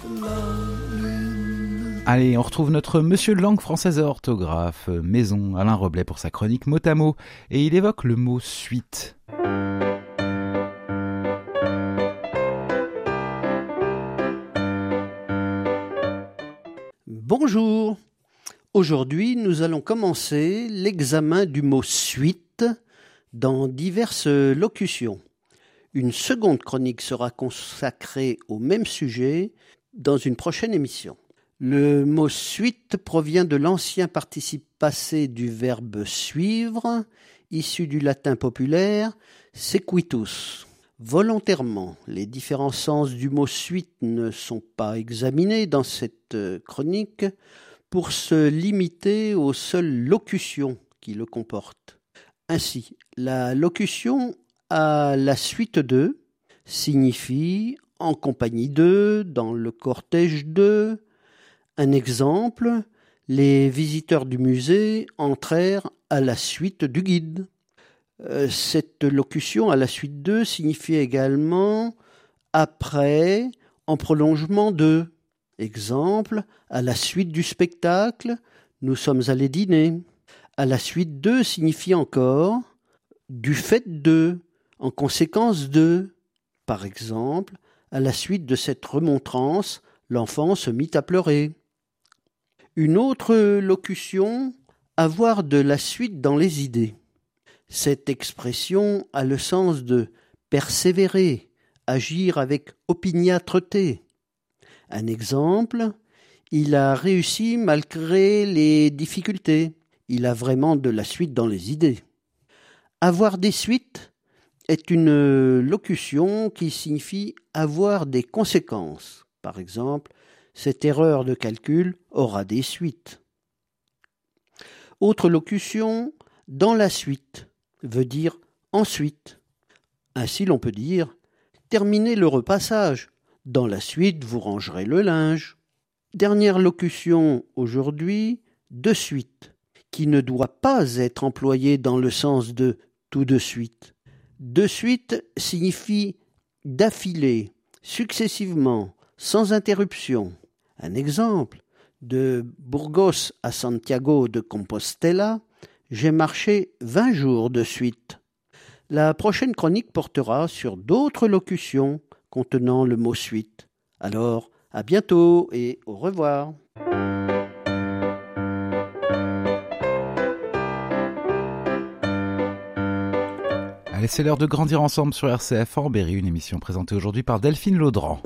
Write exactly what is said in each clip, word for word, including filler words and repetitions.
Allez, on retrouve notre monsieur de langue française et orthographe, Maison, Alain Roblet pour sa chronique mot à mot, et il évoque le mot suite. Bonjour. Aujourd'hui, nous allons commencer l'examen du mot suite dans diverses locutions. Une seconde chronique sera consacrée au même sujet dans une prochaine émission. Le mot suite provient de l'ancien participe passé du verbe suivre, issu du latin populaire sequitus. Volontairement, les différents sens du mot suite ne sont pas examinés dans cette chronique pour se limiter aux seules locutions qui le comportent. Ainsi, la locution « à la suite de » signifie « en compagnie de », « dans le cortège de ». Un exemple, les visiteurs du musée entrèrent à la suite du guide. Euh, cette locution « à la suite de » signifie également « après », en prolongement de. Exemple, à la suite du spectacle, nous sommes allés dîner. À la suite de signifie encore du fait de, en conséquence de. Par exemple, à la suite de cette remontrance, l'enfant se mit à pleurer. Une autre locution, avoir de la suite dans les idées. Cette expression a le sens de persévérer, agir avec opiniâtreté. Un exemple, il a réussi malgré les difficultés. Il a vraiment de la suite dans les idées. Avoir des suites est une locution qui signifie avoir des conséquences. Par exemple, cette erreur de calcul aura des suites. Autre locution, dans la suite, veut dire ensuite. Ainsi l'on peut dire terminez le repassage. Dans la suite, vous rangerez le linge. Dernière locution aujourd'hui, de suite, qui ne doit pas être employée dans le sens de tout de suite. De suite signifie d'affilée, successivement, sans interruption. Un exemple, de Burgos à Santiago de Compostela, j'ai marché vingt jours de suite. La prochaine chronique portera sur d'autres locutions contenant le mot suite. Alors, à bientôt et au revoir. Allez, c'est l'heure de grandir ensemble sur R C F en Berry, une émission présentée aujourd'hui par Delphine Laudran.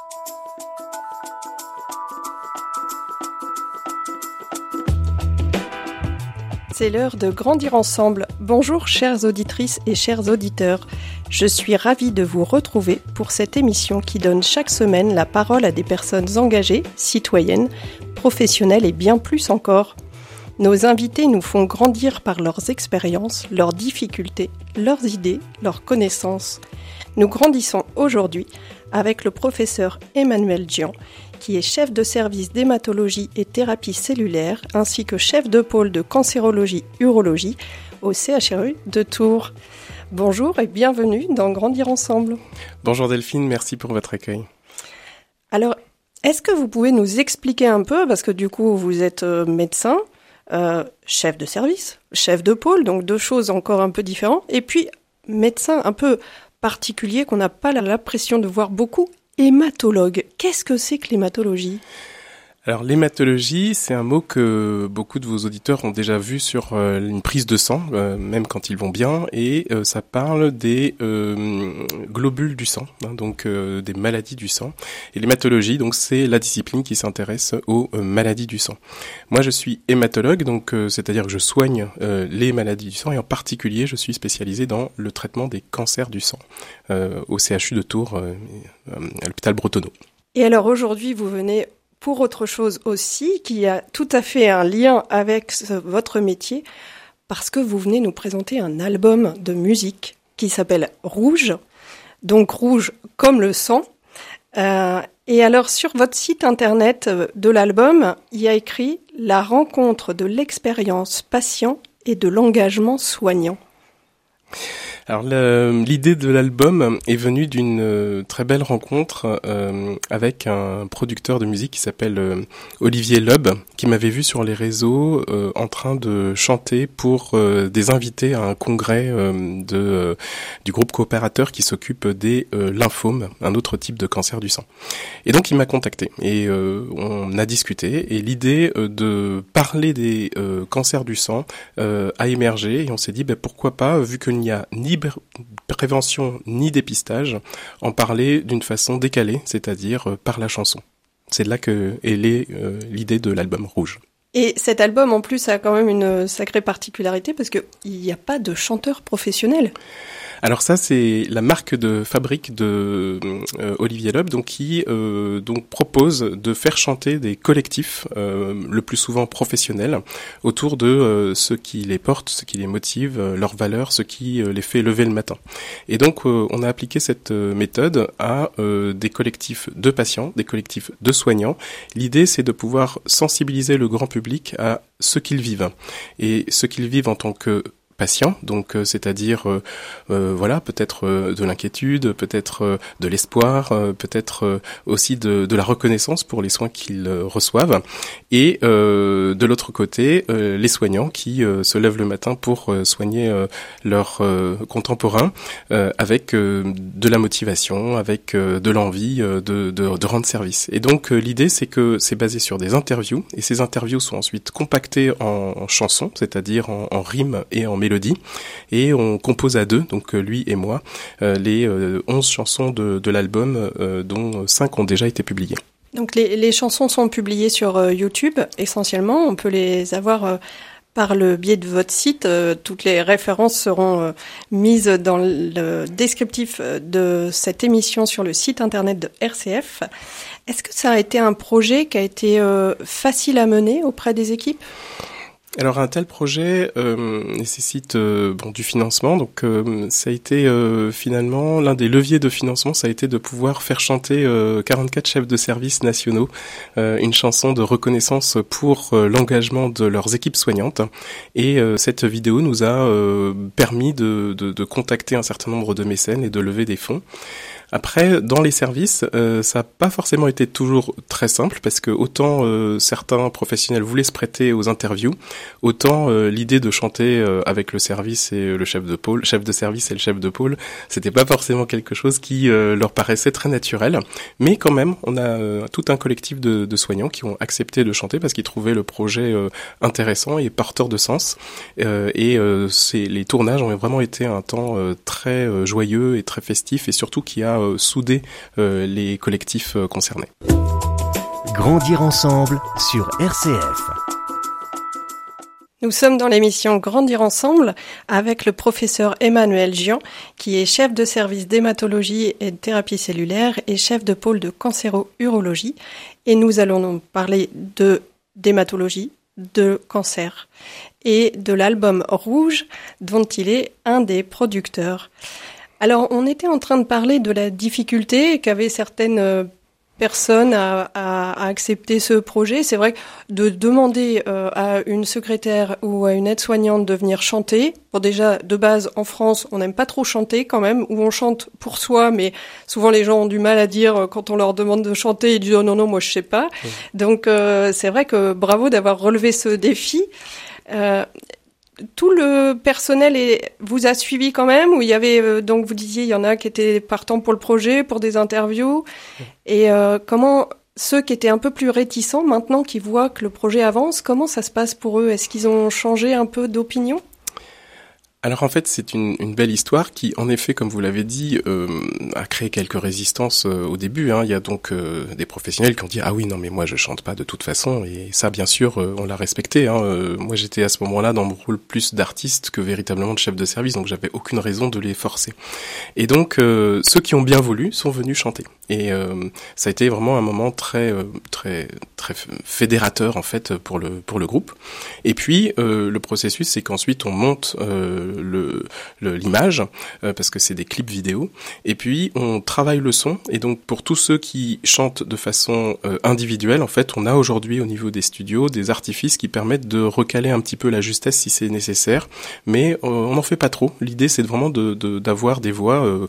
C'est l'heure de grandir ensemble. Bonjour chères auditrices et chers auditeurs. Je suis ravie de vous retrouver pour cette émission qui donne chaque semaine la parole à des personnes engagées, citoyennes, professionnelles et bien plus encore. Nos invités nous font grandir par leurs expériences, leurs difficultés, leurs idées, leurs connaissances. Nous grandissons aujourd'hui avec le professeur Emmanuel Gian, qui est chef de service d'hématologie et thérapie cellulaire, ainsi que chef de pôle de cancérologie-urologie au C H R U de Tours. Bonjour et bienvenue dans Grandir Ensemble. Bonjour Delphine, merci pour votre accueil. Alors, est-ce que vous pouvez nous expliquer un peu, parce que du coup vous êtes euh, médecin, euh, chef de service, chef de pôle, donc deux choses encore un peu différentes, et puis médecin un peu particulier qu'on n'a pas l'impression de voir beaucoup, hématologue. Qu'est-ce que c'est que l'hématologie ? Alors l'hématologie, c'est un mot que beaucoup de vos auditeurs ont déjà vu sur euh, une prise de sang, euh, même quand ils vont bien, et euh, ça parle des euh, globules du sang, hein, donc euh, des maladies du sang. Et l'hématologie, donc c'est la discipline qui s'intéresse aux euh, maladies du sang. Moi, je suis hématologue, donc euh, c'est-à-dire que je soigne euh, les maladies du sang, et en particulier, je suis spécialisé dans le traitement des cancers du sang euh, au C H U de Tours, euh, à l'hôpital Bretonneau. Et alors aujourd'hui, vous venez pour autre chose aussi, qui a tout à fait un lien avec ce, votre métier, parce que vous venez nous présenter un album de musique qui s'appelle Rouge, donc rouge comme le sang. Euh, et alors sur votre site internet de l'album, il y a écrit « La rencontre de l'expérience patient et de l'engagement soignant ». Alors le, l'idée de l'album est venue d'une euh, très belle rencontre euh, avec un producteur de musique qui s'appelle euh, Olivier Loeb, qui m'avait vu sur les réseaux euh, en train de chanter pour euh, des invités à un congrès euh, de euh, du groupe coopérateur qui s'occupe des euh, lymphomes, un autre type de cancer du sang. Et donc il m'a contacté et euh, on a discuté et l'idée euh, de parler des euh, cancers du sang euh, a émergé et on s'est dit ben, pourquoi pas, vu qu'il n'y a ni prévention ni dépistage, en parler d'une façon décalée, c'est-à-dire euh, par la chanson. C'est là que est euh, l'idée de l'album Rouge. Et cet album, en plus, a quand même une sacrée particularité parce qu'il n'y a pas de chanteur professionnel. Alors ça, c'est la marque de fabrique de euh, Olivier Loeb, donc qui euh, donc propose de faire chanter des collectifs, euh, le plus souvent professionnels, autour de euh, ce qui les porte, ce qui les motive, euh, leurs valeurs, ce qui euh, les fait lever le matin. Et donc, euh, on a appliqué cette euh, méthode à euh, des collectifs de patients, des collectifs de soignants. L'idée, c'est de pouvoir sensibiliser le grand public à ce qu'ils vivent et ce qu'ils vivent en tant que patient, donc euh, c'est-à-dire euh, euh, voilà peut-être euh, de l'inquiétude, peut-être euh, de l'espoir, euh, peut-être euh, aussi de, de la reconnaissance pour les soins qu'ils euh, reçoivent, et euh, de l'autre côté euh, les soignants qui euh, se lèvent le matin pour euh, soigner euh, leurs euh, contemporains euh, avec euh, de la motivation, avec euh, de l'envie euh, de, de, de rendre service. Et donc euh, l'idée c'est que c'est basé sur des interviews et ces interviews sont ensuite compactées en, en chansons, c'est-à-dire en, en rimes et en mélodie, et on compose à deux, donc lui et moi, euh, les euh, onze chansons de, de l'album, euh, dont cinq ont déjà été publiées. Donc les, les chansons sont publiées sur euh, YouTube, essentiellement, on peut les avoir euh, par le biais de votre site, euh, toutes les références seront euh, mises dans le descriptif de cette émission sur le site internet de R C F. Est-ce que ça a été un projet qui a été euh, facile à mener auprès des équipes ? Alors un tel projet euh, nécessite euh, bon du financement, donc euh, ça a été euh, finalement l'un des leviers de financement, ça a été de pouvoir faire chanter euh, quarante-quatre chefs de service nationaux euh, une chanson de reconnaissance pour euh, l'engagement de leurs équipes soignantes, et euh, cette vidéo nous a euh, permis de, de, de contacter un certain nombre de mécènes et de lever des fonds. Après, dans les services, euh, ça n'a pas forcément été toujours très simple parce que autant euh, certains professionnels voulaient se prêter aux interviews, autant euh, l'idée de chanter euh, avec le service et le chef de pôle, chef de service et le chef de pôle, c'était pas forcément quelque chose qui euh, leur paraissait très naturel. Mais quand même, on a euh, tout un collectif de, de soignants qui ont accepté de chanter parce qu'ils trouvaient le projet euh, intéressant et porteur de sens. Euh, et euh, c'est, les tournages ont vraiment été un temps euh, très euh, joyeux et très festif, et surtout qui a euh, soudé euh, les collectifs euh, concernés. Grandir ensemble sur R C F. Nous sommes dans l'émission Grandir ensemble avec le professeur Emmanuel Gian, qui est chef de service d'hématologie et de thérapie cellulaire et chef de pôle de cancéro-urologie. Et nous allons nous parler de d'hématologie, de cancer et de l'album Rouge dont il est un des producteurs. Alors, on était en train de parler de la difficulté qu'avaient certaines personnes à, à, à accepter ce projet. C'est vrai que de demander euh, à une secrétaire ou à une aide-soignante de venir chanter, bon déjà, de base, en France, on n'aime pas trop chanter quand même, ou on chante pour soi, mais souvent les gens ont du mal à dire, quand on leur demande de chanter, ils disent « Oh non, non, moi je sais pas mmh. ». Donc, euh, c'est vrai que bravo d'avoir relevé ce défi. Euh, Tout le personnel est, vous a suivi quand même, où il y avait, euh, donc vous disiez, il y en a qui étaient partants pour le projet, pour des interviews, et euh, comment ceux qui étaient un peu plus réticents, maintenant qui voient que le projet avance, comment ça se passe pour eux ? Est-ce qu'ils ont changé un peu d'opinion ? Alors en fait, c'est une, une belle histoire qui, en effet, comme vous l'avez dit, euh, a créé quelques résistances euh, au début. Hein. Il y a donc euh, des professionnels qui ont dit « Ah oui, non mais moi je chante pas de toute façon ». Et ça, bien sûr, euh, on l'a respecté. Hein. Euh, moi j'étais à ce moment-là dans mon rôle plus d'artiste que véritablement de chef de service, donc j'avais aucune raison de les forcer. Et donc, euh, ceux qui ont bien voulu sont venus chanter. Et euh, ça a été vraiment un moment très, euh, très, très très fédérateur en fait pour le pour le groupe. Et puis euh, le processus, c'est qu'ensuite on monte euh, le, le l'image euh, parce que c'est des clips vidéo. Et puis on travaille le son. Et donc pour tous ceux qui chantent de façon euh, individuelle, en fait, on a aujourd'hui au niveau des studios des artifices qui permettent de recaler un petit peu la justesse si c'est nécessaire. Mais euh, on n'en fait pas trop. L'idée, c'est vraiment de, de d'avoir des voix euh,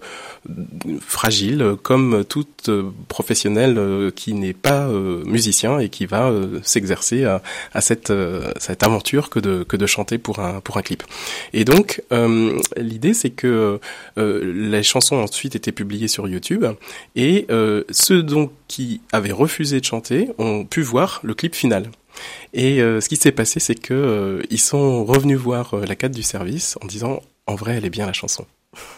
fragiles, comme toute euh, professionnelle euh, qui n'est pas euh, musicien et qui va euh, s'exercer à, à cette euh, cette aventure que de que de chanter pour un pour un clip. Et donc euh, l'idée, c'est que euh, les chansons ensuite étaient publiées sur YouTube et euh, ceux donc qui avaient refusé de chanter ont pu voir le clip final. Et euh, ce qui s'est passé, c'est que euh, ils sont revenus voir euh, la cadre du service en disant en vrai, elle est bien la chanson.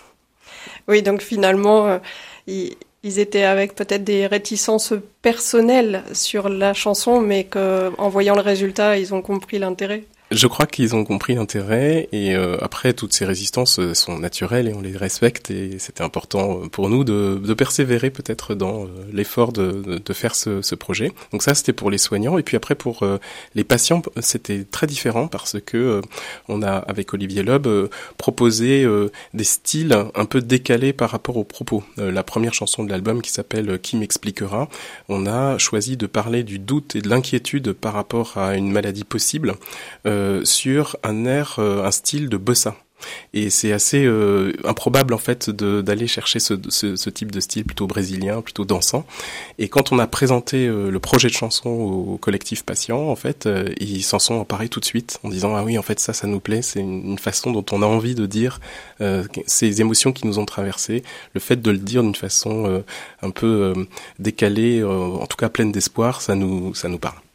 Oui, donc finalement, euh, ils, ils étaient avec peut-être des réticences personnelles sur la chanson, mais que en voyant le résultat, ils ont compris l'intérêt. Je crois qu'ils ont compris l'intérêt et euh, après toutes ces résistances sont naturelles et on les respecte et c'était important pour nous de, de persévérer peut-être dans euh, l'effort de, de, de faire ce, ce projet. Donc ça c'était pour les soignants et puis après pour euh, les patients c'était très différent parce que euh, on a avec Olivier Loeb euh, proposé euh, des styles un peu décalés par rapport aux propos. Euh, la première chanson de l'album qui s'appelle Qui m'expliquera, on a choisi de parler du doute et de l'inquiétude par rapport à une maladie possible. Euh, sur un air, euh, un style de bossa. Et c'est assez euh, improbable en fait de, d'aller chercher ce, ce, ce type de style plutôt brésilien, plutôt dansant. Et quand on a présenté euh, le projet de chanson au collectif patient, en fait, euh, ils s'en sont emparés tout de suite en disant ah oui en fait ça ça nous plaît, c'est une, une façon dont on a envie de dire euh, ces émotions qui nous ont traversées, le fait de le dire d'une façon euh, un peu euh, décalée, euh, en tout cas pleine d'espoir, ça nous ça nous parle.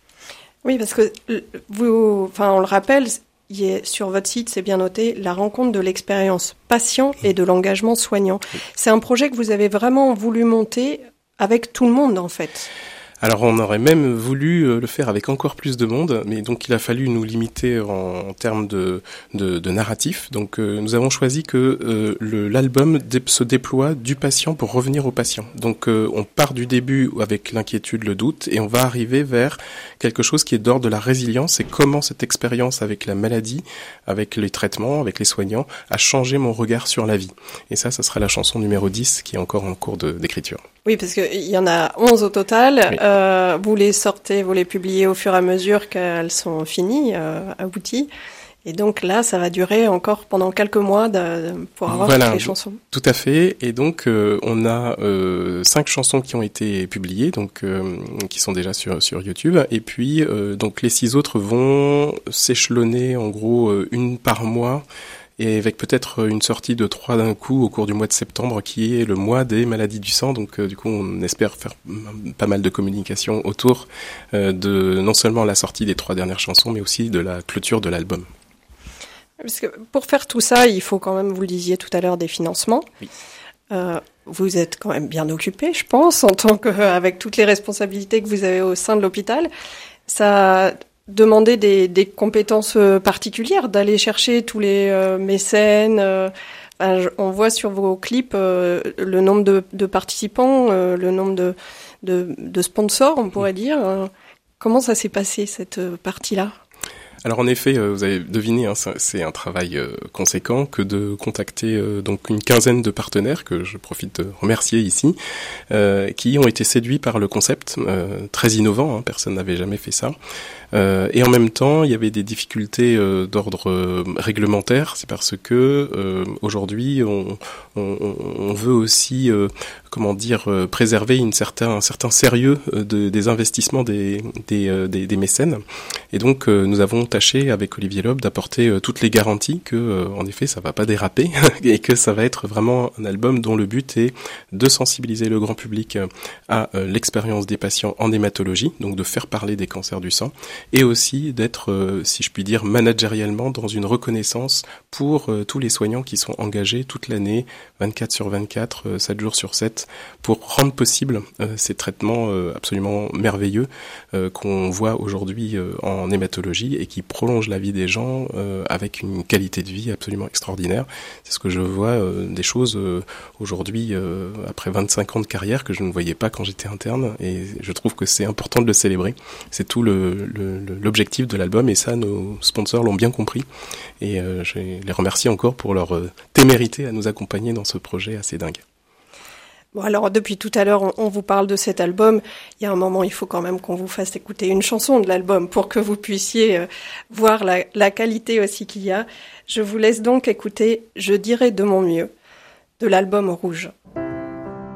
Oui, parce que vous, enfin, on le rappelle, il est, sur votre site, c'est bien noté, la rencontre de l'expérience patient et de l'engagement soignant. C'est un projet que vous avez vraiment voulu monter avec tout le monde, en fait. Alors on aurait même voulu le faire avec encore plus de monde, mais donc il a fallu nous limiter en, en termes de, de, de narratif. Donc euh, nous avons choisi que euh, le, l'album dé- se déploie du patient pour revenir au patient. Donc euh, on part du début avec l'inquiétude, le doute, et on va arriver vers quelque chose qui est d'ordre de la résilience et comment cette expérience avec la maladie, avec les traitements, avec les soignants, a changé mon regard sur la vie. Et ça, ça sera la chanson numéro dix qui est encore en cours de, d'écriture. Oui, parce qu'il y en a onze au total. Oui. Euh, vous les sortez, vous les publiez au fur et à mesure qu'elles sont finies, euh, abouties. Et donc là, ça va durer encore pendant quelques mois de, pour avoir voilà, toutes les chansons. Tout à fait. Et donc, euh, on a euh, cinq chansons qui ont été publiées, donc euh, qui sont déjà sur sur YouTube. Et puis, euh, donc les six autres vont s'échelonner en gros euh, une par mois. Et avec peut-être une sortie de trois d'un coup au cours du mois de septembre, qui est le mois des maladies du sang. Donc, euh, du coup, on espère faire pas mal de communication autour euh, de non seulement la sortie des trois dernières chansons, mais aussi de la clôture de l'album. Parce que pour faire tout ça, il faut quand même, vous le disiez tout à l'heure, des financements. Oui. Euh, vous êtes quand même bien occupé, je pense, en tant que, avec toutes les responsabilités que vous avez au sein de l'hôpital. Ça demander des, des compétences particulières, d'aller chercher tous les euh, mécènes. Euh, enfin, on voit sur vos clips euh, le nombre de, de participants, euh, le nombre de, de, de sponsors, on pourrait dire. Euh, comment ça s'est passé, cette partie-là ? Alors en effet, euh, vous avez deviné, hein, c'est un travail euh, conséquent que de contacter euh, donc une quinzaine de partenaires que je profite de remercier ici, euh, qui ont été séduits par le concept, euh, très innovant, hein, personne n'avait jamais fait ça. Euh, et en même temps, il y avait des difficultés euh, d'ordre euh, réglementaire. C'est parce que euh, aujourd'hui, on, on, on veut aussi, euh, comment dire, euh, préserver une certain, un certain sérieux euh, de, des investissements des, des, euh, des, des mécènes. Et donc, euh, nous avons tâché avec Olivier Loeb d'apporter euh, toutes les garanties que, euh, en effet, ça va pas déraper et que ça va être vraiment un album dont le but est de sensibiliser le grand public à euh, l'expérience des patients en hématologie, donc de faire parler des cancers du sang. Et aussi d'être, euh, si je puis dire, managérialement dans une reconnaissance pour euh, tous les soignants qui sont engagés toute l'année, vingt-quatre sur vingt-quatre, euh, sept jours sur sept, pour rendre possible euh, ces traitements euh, absolument merveilleux euh, qu'on voit aujourd'hui euh, en hématologie et qui prolonge la vie des gens euh, avec une qualité de vie absolument extraordinaire. C'est ce que je vois euh, des choses euh, aujourd'hui, euh, après vingt-cinq ans de carrière, que je ne voyais pas quand j'étais interne, et je trouve que c'est important de le célébrer. C'est tout le, le, l'objectif de l'album, et ça, nos sponsors l'ont bien compris, et euh, je les remercie encore pour leur euh, témérité à nous accompagner dans ce projet assez dingue. Bon, alors depuis tout à l'heure, on, on vous parle de cet album. Il y a un moment, il faut quand même qu'on vous fasse écouter une chanson de l'album pour que vous puissiez euh, voir la, la qualité aussi qu'il y a. Je vous laisse donc écouter « Je dirai de mon mieux » de l'album Rouge.